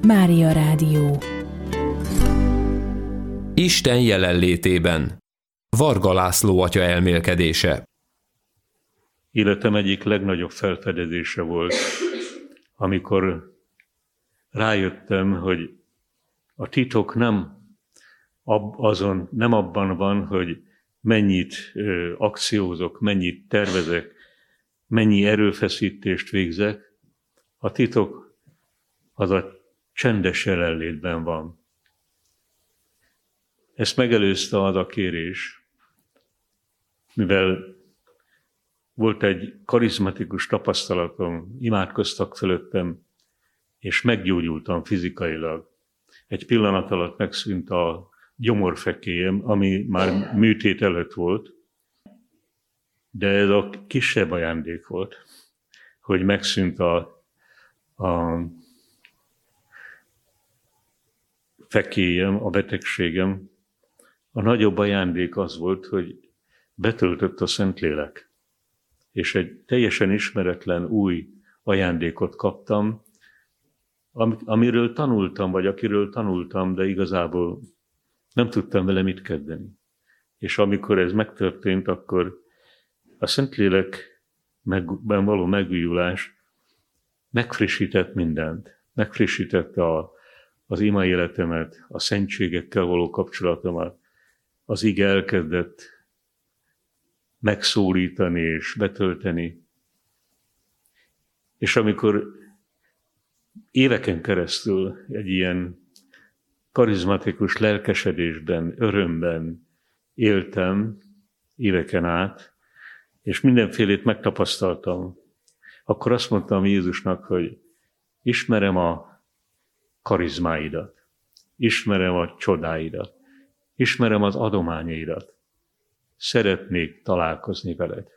Mária Rádió. Isten jelenlétében. Varga László atya elmélkedése. Életem egyik legnagyobb felfedezése volt, amikor rájöttem, hogy a titok nem abban van, hogy mennyit akciózok, mennyit tervezek, mennyi erőfeszítést végzek. A titok az a csendes jelenlétben van. Ezt megelőzte az a kérés, mivel volt egy karizmatikus tapasztalatom, imádkoztak fölöttem, és meggyógyultam fizikailag. Egy pillanat alatt megszűnt a gyomorfekélyem, ami már műtét előtt volt, de ez a kisebb ajándék volt, hogy megszűnt a fekélyem, a betegségem. A nagyobb ajándék az volt, hogy betöltött a Szentlélek, és egy teljesen ismeretlen új ajándékot kaptam, amiről tanultam, vagy akiről tanultam, de igazából nem tudtam vele mit kezdeni. És amikor ez megtörtént, akkor a Szentlélekben való megújulás megfrissített mindent. Megfrissítette az ima életemet, a szentségekkel való kapcsolatomat. Az ige elkezdett megszólítani és betölteni. És amikor éveken keresztül egy ilyen karizmatikus lelkesedésben, örömben éltem, éveken át, és mindenfélét megtapasztaltam, akkor azt mondtam Jézusnak, hogy ismerem a karizmáidat, ismerem a csodáidat, ismerem az adományaidat, szeretnék találkozni veled.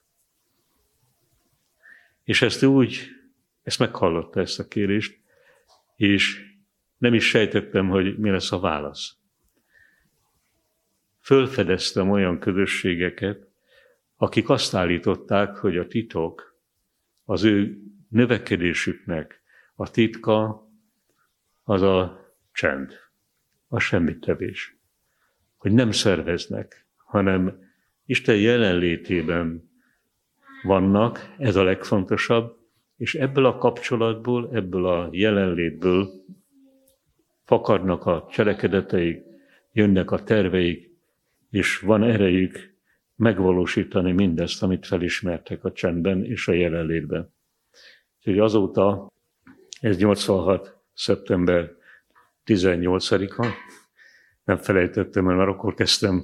És ezt meghallotta, ezt a kérést, és nem is sejtettem, hogy mi lesz a válasz. Fölfedeztem olyan közösségeket, akik azt állították, hogy a titok, az ő növekedésüknek a titka az a csend, a semmittevés. Hogy nem szerveznek, hanem Isten jelenlétében vannak, ez a legfontosabb, és ebből a kapcsolatból, ebből a jelenlétből fakadnak a cselekedeteik, jönnek a terveik, és van erejük megvalósítani mindezt, amit felismertek a csendben és a jelenlétben. Úgyhogy azóta, ez 86. szeptember 18-a, nem felejtettem el, mert akkor kezdtem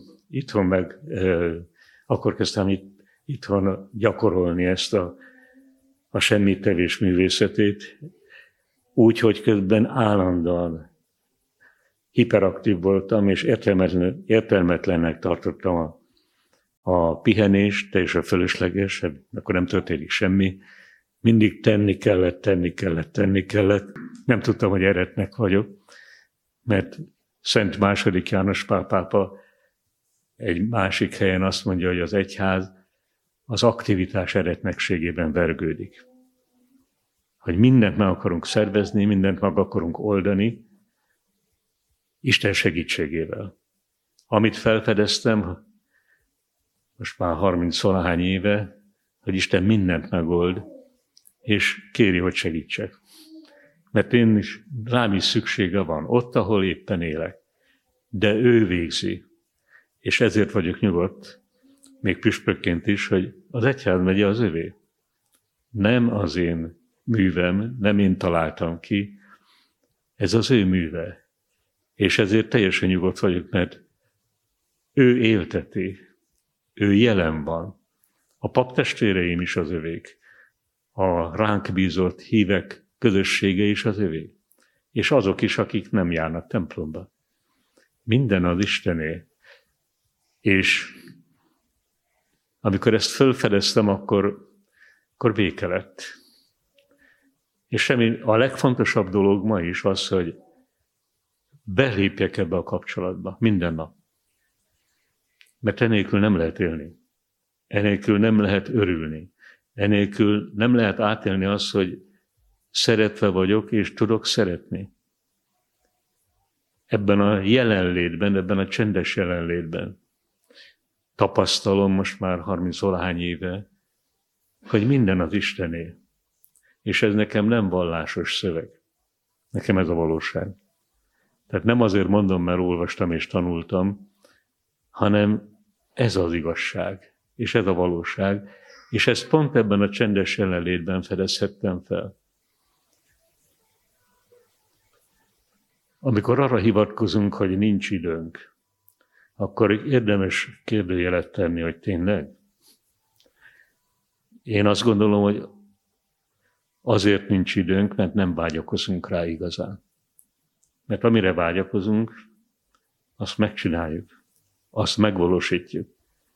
itthon gyakorolni ezt a semmittevés művészetét, úgy, hogy közben állandóan hiperaktív voltam, és értelmetlennek tartottam a pihenést, teljesen fölösleges, akkor nem történik semmi. Mindig tenni kellett. Nem tudtam, hogy eretnek vagyok, mert Szent II. János Pál pápa egy másik helyen azt mondja, hogy az egyház az aktivitás eretnekségében vergődik. Hogy mindent meg akarunk szervezni, mindent meg akarunk oldani, Isten segítségével. Amit felfedeztem, most már 30-valahány éve, hogy Isten mindent megold, és kéri, hogy segítsek. Mert rám is szüksége van, ott, ahol éppen élek. De ő végzi. És ezért vagyok nyugodt, még püspökként is, hogy az egyházmegye az övé. Nem az én művem, nem én találtam ki, ez az ő műve. És ezért teljesen nyugodt vagyok, mert ő élteti, ő jelen van. A paptestvéreim is az övék, a ránk bízott hívek közössége is az övék, és azok is, akik nem járnak templomba. Minden az Istené. És amikor ezt fölfedeztem, akkor béke lett. És a legfontosabb dolog ma is az, hogy belépjek ebbe a kapcsolatba minden nap. Mert enélkül nem lehet élni. Enélkül nem lehet örülni. Enélkül nem lehet átélni azt, hogy szeretve vagyok, és tudok szeretni. ebben a jelenlétben, ebben a csendes jelenlétben tapasztalom most már 30-valahány éve, hogy minden az Istené. És ez nekem nem vallásos szöveg. Nekem ez a valóság. Tehát nem azért mondom, mert olvastam és tanultam, hanem ez az igazság, és ez a valóság, és ezt pont ebben a csendes jelenlétben fedezhettem fel. Amikor arra hivatkozunk, hogy nincs időnk, akkor érdemes kérdőjelet tenni, hogy tényleg. Én azt gondolom, hogy azért nincs időnk, mert nem vágyakozunk rá igazán. Mert amire vágyakozunk, azt megcsináljuk, azt megvalósítjuk.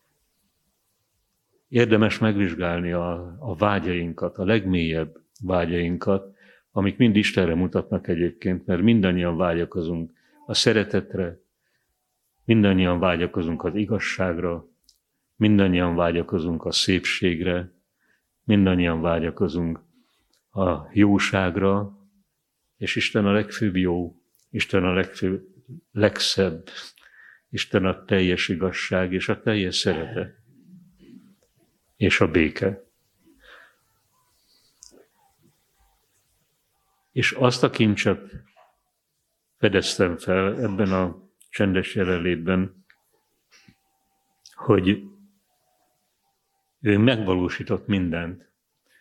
Érdemes megvizsgálni a vágyainkat, a legmélyebb vágyainkat, amik mind Istenre mutatnak egyébként, mert mindannyian vágyakozunk a szeretetre, mindannyian vágyakozunk az igazságra, mindannyian vágyakozunk a szépségre, mindannyian vágyakozunk a jóságra, és Isten a legfőbb jó, Isten a legszebb, Isten a teljes igazság és a teljes szeretet, és a béke. És azt a kincset fedeztem fel ebben a csendes jelenlétben, hogy ő megvalósított mindent.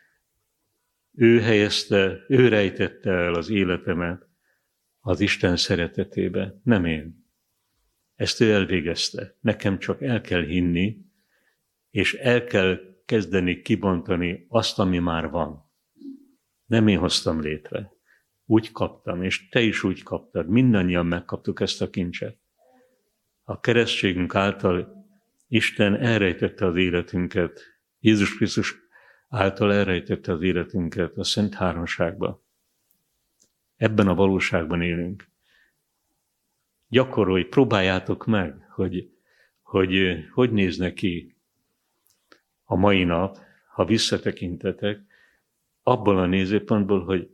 Ő rejtette el az életemet az Isten szeretetébe, nem én. Ezt ő elvégezte. Nekem csak el kell hinni, és el kell kezdeni kibontani azt, ami már van. Nem én hoztam létre. Úgy kaptam, és te is úgy kaptad. Mindannyian megkaptuk ezt a kincset. A keresztségünk által Isten elrejtette az életünket, Jézus Krisztus által elrejtette az életünket a Szent Háromságba. Ebben a valóságban élünk. Gyakorolj, próbáljátok meg, hogy néz neki a mai nap, ha visszatekintetek, abból a nézőpontból, hogy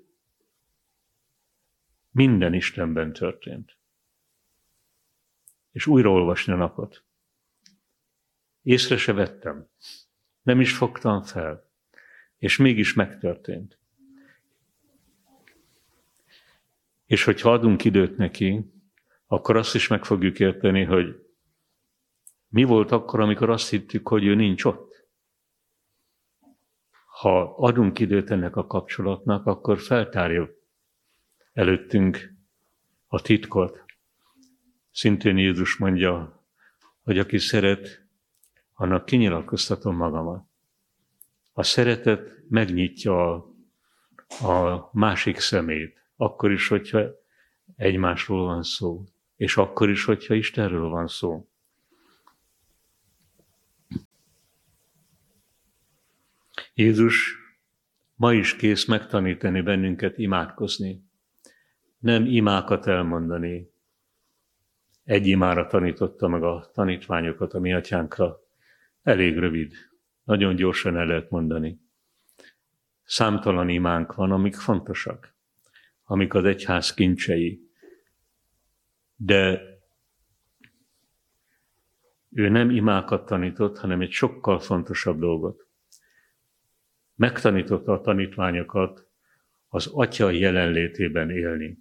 minden Istenben történt. És újra olvasni a napot. Észre se vettem. Nem is fogtam fel. És mégis megtörtént. És hogyha adunk időt neki, akkor azt is meg fogjuk érteni, hogy mi volt akkor, amikor azt hittük, hogy ő nincs ott. Ha adunk időt ennek a kapcsolatnak, akkor feltárja előttünk a titkot. Szintén Jézus mondja, hogy aki szeret, annak kinyilatkoztatom magamat. A szeretet megnyitja a másik szemét, akkor is, hogyha egymásról van szó, és akkor is, hogyha Istenről van szó. Jézus ma is kész megtanítani bennünket imádkozni. Nem imákat elmondani. Egy imára tanította meg a tanítványokat a mi atyánkra. Elég rövid. Nagyon gyorsan el lehet mondani. Számtalan imánk van, amik fontosak. Amik az egyház kincsei. De ő nem imákat tanított, hanem egy sokkal fontosabb dolgot. Megtanította a tanítványokat az Atya jelenlétében élni.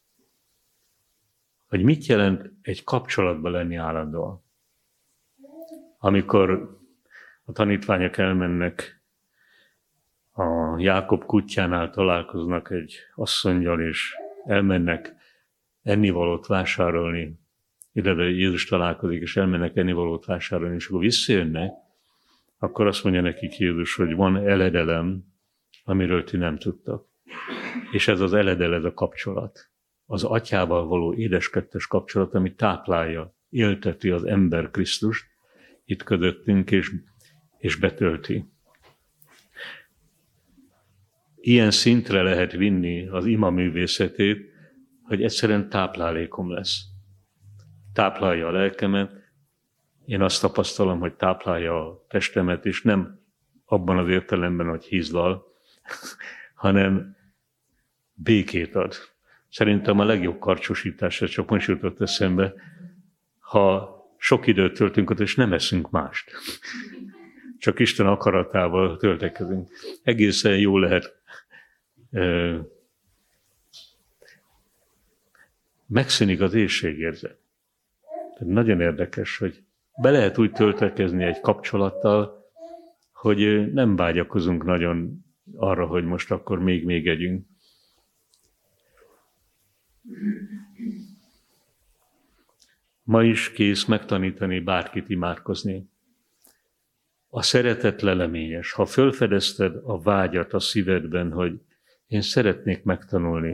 Hogy mit jelent egy kapcsolatban lenni állandóan. Amikor a tanítványok elmennek, a Jákob kutyánál találkoznak egy asszonnyal, és elmennek ennivalót vásárolni. Ide Jézus találkozik, és elmennek ennivalót vásárolni, és akkor visszajönnek, akkor azt mondja nekik Jézus, hogy van eledelem, amiről ti nem tudtak. És ez az eledel, ez a kapcsolat. Az Atyával való édeskettes kapcsolat, ami táplálja, élteti az ember Krisztust itt közöttünk, és betölti. Ilyen szintre lehet vinni az ima művészetét, hogy egyszerűen táplálékom lesz. Táplálja a lelkemet, én azt tapasztalom, hogy táplálja a testemet, és nem abban az értelemben, hogy hízlal, hanem békét ad. Szerintem a legjobb karcsosításra csak most jutott eszembe, ha sok időt töltünk ott, és nem eszünk mást. Csak Isten akaratával töltekezünk. Egészen jól lehet megszűnik az éhségérzet. Nagyon érdekes, hogy be lehet úgy töltekezni egy kapcsolattal, hogy nem vágyakozunk nagyon arra, hogy most akkor még együnk. Ma is kész megtanítani bárkit imádkozni. A szeretet leleményes. Ha fölfedezted a vágyat a szívedben, hogy én szeretnék megtanulni,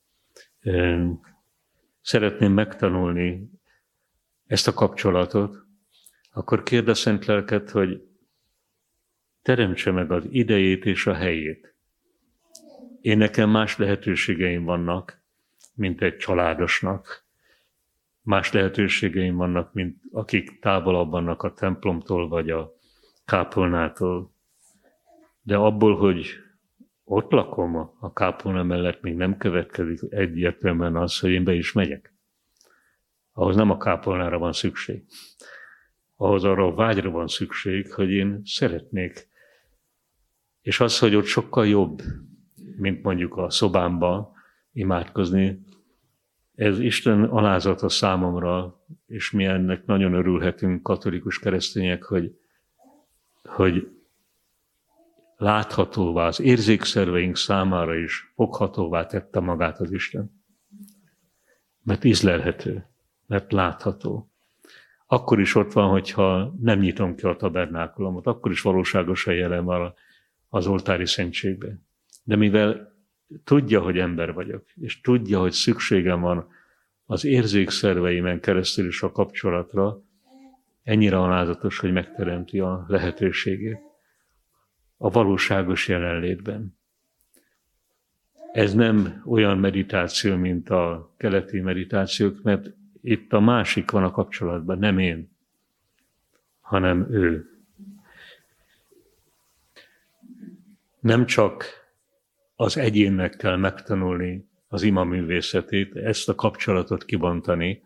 szeretném megtanulni ezt a kapcsolatot, akkor kérd a Szent Lelket, hogy teremtse meg az idejét és a helyét. Én nekem más lehetőségeim vannak, mint egy családosnak. Más lehetőségeim vannak, mint akik távolabb vannak a templomtól vagy a kápolnától. De abból, hogy ott lakom a kápolna mellett, még nem következik egyértelműen az, hogy én be is megyek. Ahhoz nem a kápolnára van szükség. Ahhoz arra a vágyra van szükség, hogy én szeretnék. És az, hogy ott sokkal jobb, mint mondjuk a szobámban imádkozni, ez Isten alázata számomra, és mi ennek nagyon örülhetünk, katolikus keresztények, hogy láthatóvá, az érzékszerveink számára is foghatóvá tette magát az Isten. Mert ízlelhető, mert látható. Akkor is ott van, hogyha nem nyitom ki a tabernákulumot, akkor is valóságosan jelen van az oltári szentségben. De mivel tudja, hogy ember vagyok, és tudja, hogy szükségem van az érzékszerveimen keresztül is a kapcsolatra, ennyire alázatos, hogy megteremti a lehetőségét a valóságos jelenlétben. Ez nem olyan meditáció, mint a keleti meditációk, mert itt a másik van a kapcsolatban, nem én, hanem ő. Nem csak az egyénnek kell megtanulni az ima művészetét, ezt a kapcsolatot kibontani,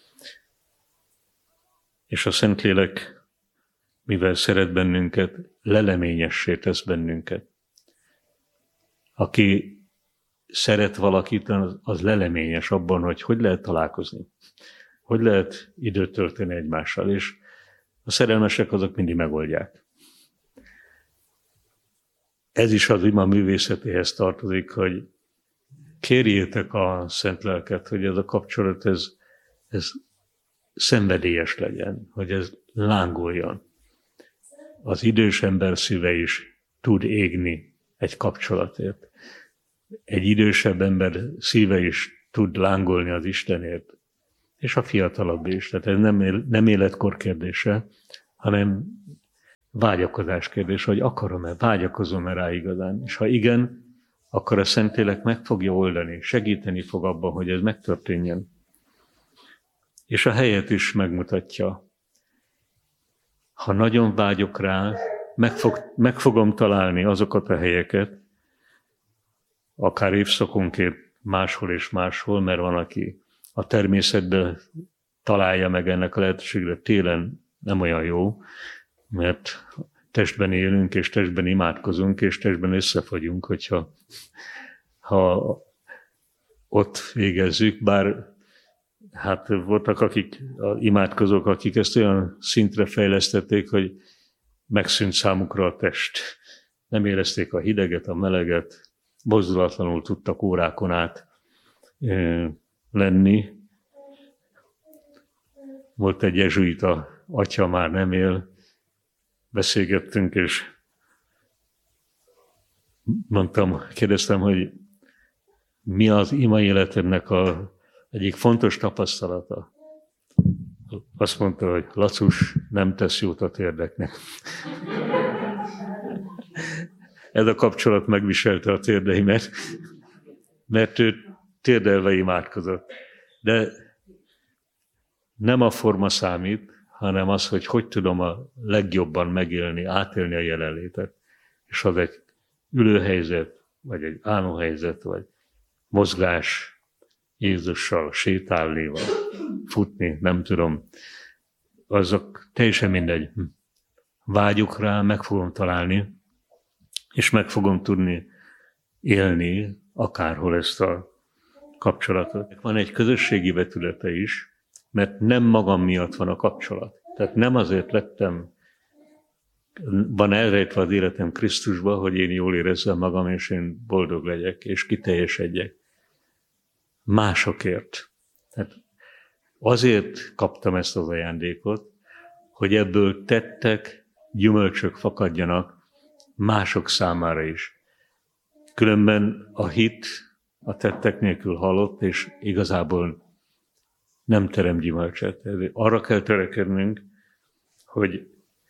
és a Szentlélek, mivel szeret bennünket, leleményessé tesz bennünket. Aki szeret valakit, az leleményes abban, hogy lehet találkozni, hogy lehet időt tölteni egymással, és a szerelmesek azok mindig megoldják. Ez is az ima művészetéhez tartozik, hogy kérjétek a Szent Lelket, hogy ez a kapcsolat, ez szenvedélyes legyen, hogy ez lángoljon. Az idős ember szíve is tud égni egy kapcsolatért. Egy idősebb ember szíve is tud lángolni az Istenért, és a fiatalabb is. Tehát ez nem életkor kérdése, hanem vágyakozás kérdés, hogy akarom-e, vágyakozom-e rá igazán. És ha igen, akkor a Szentlélek meg fogja oldani, segíteni fog abban, hogy ez megtörténjen. És a helyet is megmutatja. Ha nagyon vágyok rá, meg fogom találni azokat a helyeket, akár évszakonként máshol és máshol, mert van, aki a természetben találja meg ennek a lehetőségre, télen nem olyan jó, mert testben élünk, és testben imádkozunk, és testben összefagyunk, hogyha ott végezzük, bár hát voltak imádkozók, akik ezt olyan szintre fejlesztették, hogy megszűnt számukra a test. Nem érezték a hideget, a meleget, mozdulatlanul tudtak órákon át lenni. Volt egy jezsuita atya, már nem él, beszélgettünk, és kérdeztem, hogy mi az ima életemnek egyik fontos tapasztalata. Azt mondta, hogy Lacus, nem tesz jót a térdeknek. Ez a kapcsolat megviselte a térdeimet, mert ő térdelve imádkozott. De nem a forma számít, hanem az, hogy tudom a legjobban megélni, átélni a jelenlétet. És az egy ülőhelyzet, vagy egy állóhelyzet, vagy mozgás, Jézussal sétálni, vagy futni, nem tudom. Azok teljesen mindegy. Vágyok rá, meg fogom találni, és meg fogom tudni élni akárhol ezt a kapcsolatot. Van egy közösségi vetülete is, mert nem magam miatt van a kapcsolat. Tehát nem azért van elrejtve az életem Krisztusba, hogy én jól érezzem magam, és én boldog legyek, és kiteljesedjek. Másokért. Tehát azért kaptam ezt az ajándékot, hogy ebből tettek, gyümölcsök fakadjanak mások számára is. Különben a hit a tettek nélkül halott, és igazából nem terem gyümölcset. Arra kell törekednünk, hogy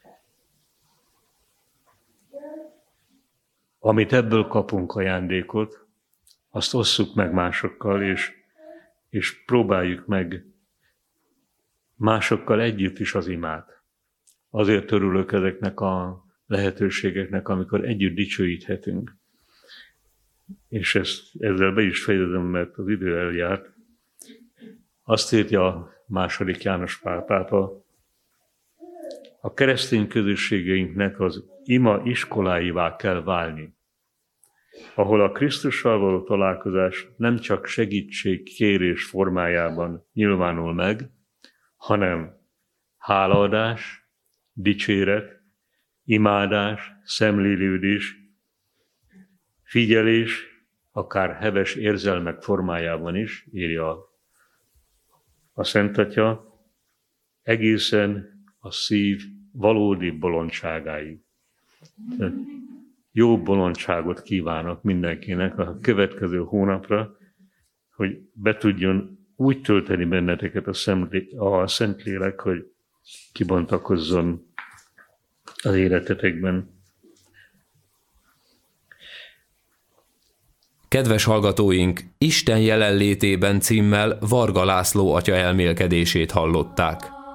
amit ebből kapunk ajándékot, azt osszuk meg másokkal, és próbáljuk meg másokkal együtt is az imát. Azért örülök ezeknek a lehetőségeknek, amikor együtt dicsőíthetünk. És ezzel be is fejezem, mert az idő eljárt. Azt írja a II. János Pál pápa, a keresztény közösségeinknek az ima iskoláivá kell válni, ahol a Krisztussal való találkozás nem csak segítségkérés formájában nyilvánul meg, hanem hálaadás, dicséret, imádás, szemlélődés, figyelés, akár heves érzelmek formájában is, írja a Szent Atya, egészen a szív valódi bolondságáig. Jó bolondságot kívánok mindenkinek a következő hónapra, hogy be tudjon úgy tölteni benneteket a Szentlélek, hogy kibontakozzon az életetekben. Kedves hallgatóink, Isten jelenlétében címmel Varga László atya elmélkedését hallották.